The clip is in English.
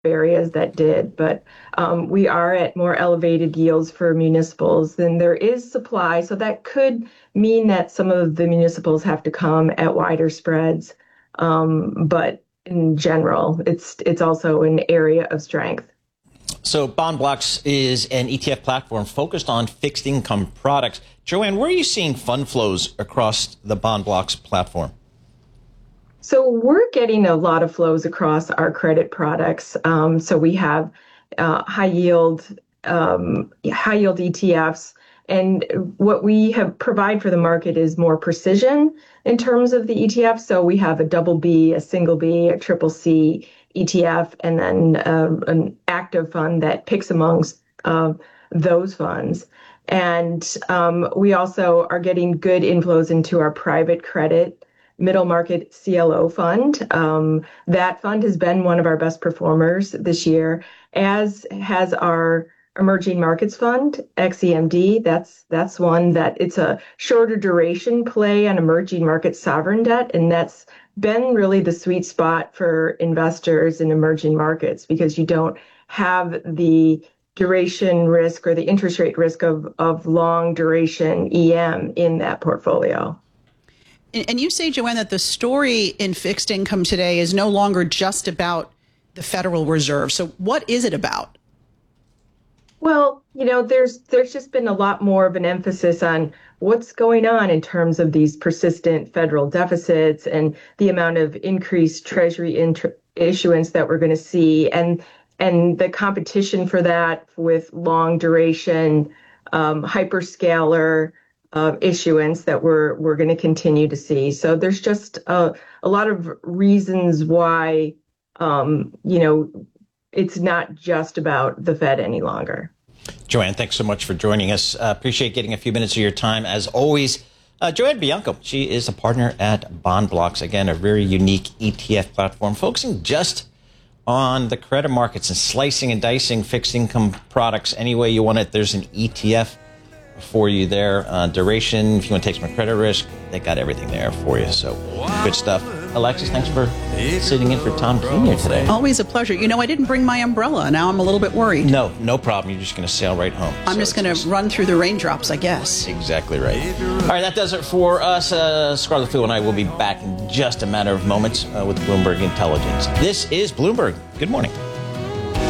areas that did, but we are at more elevated yields for municipals than there is supply. So that could mean that some of the municipals have to come at wider spreads. But in general, it's also an area of strength. So BondBlocks is an ETF platform focused on fixed income products. Joanne, where are you seeing fund flows across the BondBlocks platform? So we're getting a lot of flows across our credit products. So we have high yield ETFs, and what we have provide for the market is more precision in terms of the ETF. So we have a double B, a single B, a triple C ETF, and then an active fund that picks amongst those funds. And we also are getting good inflows into our private credit middle market CLO fund. That fund has been one of our best performers this year, as has our emerging markets fund, XEMD. That's one that it's a shorter duration play on emerging market sovereign debt. And that's been really the sweet spot for investors in emerging markets because you don't have the duration risk or the interest rate risk of long duration EM in that portfolio. And you say, Joanne, that the story in fixed income today is no longer just about the Federal Reserve. So what is it about? Well, there's just been a lot more of an emphasis on what's going on in terms of these persistent federal deficits and the amount of increased Treasury issuance that we're going to see, and the competition for that with long duration hyperscaler issuance that we're going to continue to see. So there's just a lot of reasons why, it's not just about the Fed any longer. Joanne, thanks so much for joining us. Appreciate getting a few minutes of your time. As always, Joanne Bianco, she is a partner at BondBlocks. Again, a very unique ETF platform focusing just on the credit markets and slicing and dicing fixed income products any way you want it. There's an ETF for you there. Duration, if you want to take some credit risk, they got everything there for you. So good stuff. Alexis, thanks for sitting in for Tom Keene here today. Always a pleasure. I didn't bring my umbrella. Now I'm a little bit worried. No problem. You're just going to sail right home. I'm just going to run through the raindrops, I guess. Exactly right. All right, that does it for us. Scarlett Field and I will be back in just a matter of moments with Bloomberg Intelligence. This is Bloomberg. Good morning.